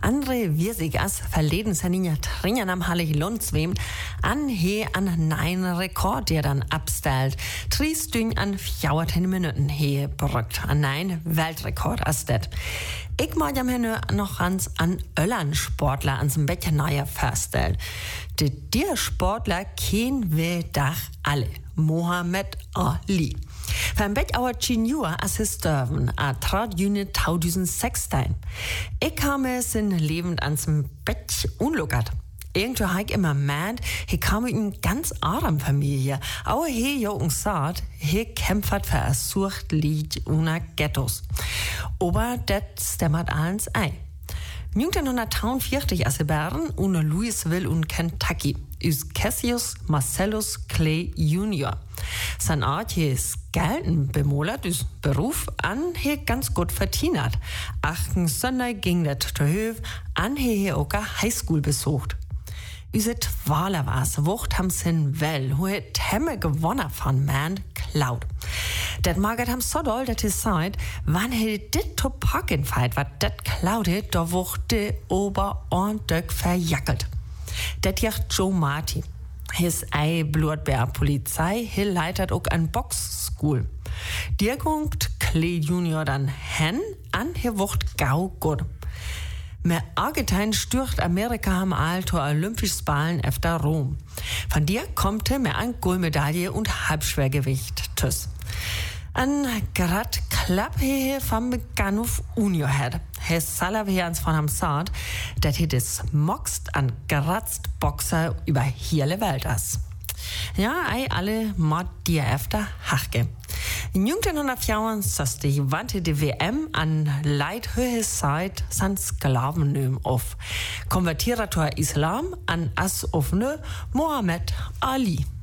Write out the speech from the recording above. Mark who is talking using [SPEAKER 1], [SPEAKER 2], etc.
[SPEAKER 1] Andre Wirsig as verleden Saninja Trinjan am Hallig Lundswem an he an nein Rekord, der dann abstellt. 3 Stunden an 14 Minuten he berückt. An nein Weltrekord as det. Ich mag jam henne noch ganz an Öllern-Sportler ans Bettchen neuer feststellen. Der Sportler kennen wir doch alle. Mohammed Ali. Van Beck our Junior as his sterven, a trad Unit 2016. Ich kam es in lebend ans Bett unluckert. Irgendwo hab ich immer meint, he kam mit einer ganz armen Familie. Aber he jungen sagt, he kämpft für a Sucht Lied una Ghettos. Aber det stemmt alles ein. 1940 as Bern una Louisville und Kentucky. Is Cassius Marcellus Clay Jr. Sein Art hier ist gelten bemolert, is Beruf an hier ganz gut verdient. 8. Sonntag ging der zur Höf an hier auch Highschool besucht. Üse Twaler war's, Wucht ham sin well, hu het hemme gewonnen von man Cloud. Dat maget ham so doll, dat is seid, wann he dit to packen feit, wat dat Cloud het, da wucht de Ober ordentlich verjackelt. Dat jacht Joe Marty. His ei Blutbär Polizei, he leitet auch an Box-School. Der guckt Clay Junior dann hen, an he wucht gau gut. Mehr Argentin stürcht Amerika am Alter Olympisches Ballen efter Rom. Von dir kommt mehr an Goldmedaille und Halbschwergewicht. Tschüss. An grad klapp he vom Ganuf Unio her. He Salavians von ham Saat, dat he des moxt an gratzt Boxer über hele Welt as. Ja, ei alle mod dir efter Hachke. In 1964 wandte die WM an Leid höhe Zeit san Sklavennüm auf. Konvertirator Islam an as offene Mohammed Ali.